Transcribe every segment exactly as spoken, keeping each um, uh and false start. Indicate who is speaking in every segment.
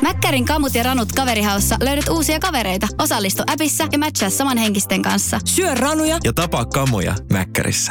Speaker 1: Mäkkärin kamut ja ranut kaverihaussa löydät uusia kavereita. Osallistu appissa ja matchaa samanhenkisten kanssa.
Speaker 2: Syö ranuja
Speaker 3: ja tapaa kamoja Mäkkärissä.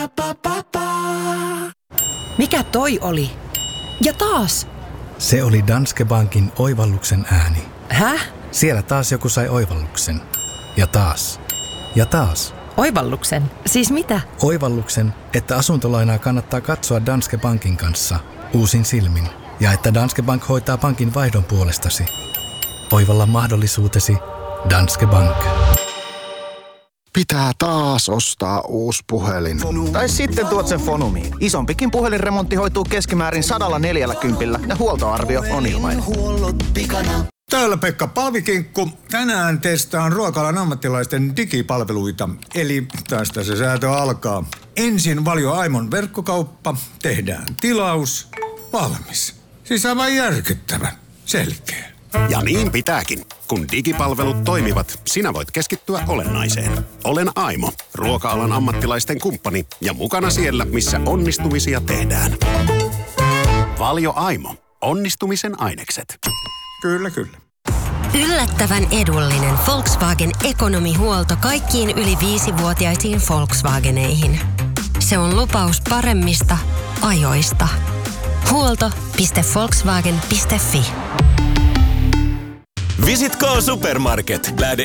Speaker 2: Mikä toi oli? Ja taas!
Speaker 4: Se oli Danske Bankin oivalluksen ääni.
Speaker 2: Häh?
Speaker 4: Siellä taas joku sai oivalluksen. Ja taas. Ja taas.
Speaker 2: Oivalluksen? Siis mitä?
Speaker 4: Oivalluksen, että asuntolainaa kannattaa katsoa Danske Bankin kanssa uusin silmin. Ja että Danske Bank hoitaa pankin vaihdon puolestasi. Oivalla mahdollisuutesi Danske Bank.
Speaker 5: Pitää taas ostaa uusi puhelin.
Speaker 6: Tai sitten tuot sen Fonumiin. Isompikin puhelinremontti hoituu keskimäärin sadalla neljälläkympillä ja huoltoarvio on ilmainen.
Speaker 7: Täällä Pekka Palvikinkku. Tänään testaan ruoka-alan ammattilaisten digipalveluita. Eli tästä se säätö alkaa. Ensin Valio Aimon verkkokauppa. Tehdään tilaus. Valmis. Siis aivan järkyttävän. Selkeä.
Speaker 8: Ja niin pitääkin. Kun digipalvelut toimivat, sinä voit keskittyä olennaiseen. Olen Aimo, ruoka-alan ammattilaisten kumppani ja mukana siellä, missä onnistumisia tehdään. Valio Aimo. Onnistumisen ainekset.
Speaker 7: Kyllä, kyllä.
Speaker 9: Yllättävän edullinen Volkswagen ekonomihuolto kaikkiin yli viisivuotiaisiin Volkswageneihin. Se on lupaus paremmista ajoista. huolto piste volkswagen piste fi.
Speaker 10: Visit K Supermarket. Lähde